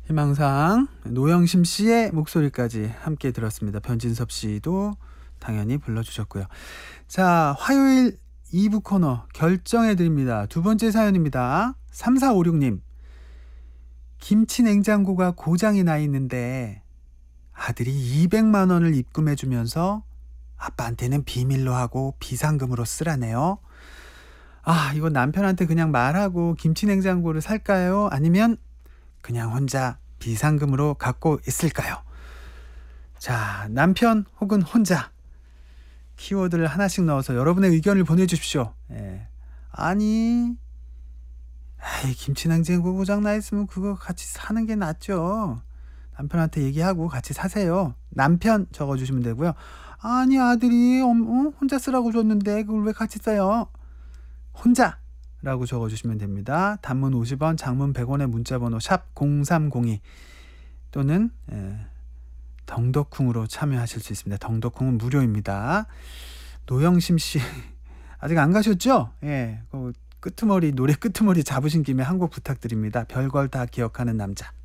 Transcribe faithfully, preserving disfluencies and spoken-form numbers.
희망사항 노영심 씨의 목소리까지 함께 들었습니다. 변진섭 씨도 당연히 불러주셨고요. 자, 화요일 이 부 코너 결정해드립니다. 두 번째 사연입니다. 삼사오육 님. 김치 냉장고가 고장이 나 있는데 아들이 이백만 원을 입금해주면서 아빠한테는 비밀로 하고 비상금으로 쓰라네요. 아, 이거 남편한테 그냥 말하고 김치 냉장고를 살까요? 아니면 그냥 혼자 비상금으로 갖고 있을까요? 자, 남편 혹은 혼자 키워드를 하나씩 넣어서 여러분의 의견을 보내주십시오. 예. 아니, 에이, 김치 냉장고 고장 나 있으면 그거 같이 사는 게 낫죠. 남편한테 얘기하고 같이 사세요. 남편 적어주시면 되고요. 아니, 아들이 어, 혼자 쓰라고 줬는데 그걸 왜 같이 써요? 혼자 라고 적어주시면 됩니다. 단문 오십 원, 장문 백 원의 문자번호 샵 공삼공이 또는 예, 덩덕쿵으로 참여하실 수 있습니다. 덩덕쿵은 무료입니다. 노영심 씨 아직 안 가셨죠? 예, 그 끄트머리 노래 끄트머리 잡으신 김에 한 곡 부탁드립니다. 별걸 다 기억하는 남자.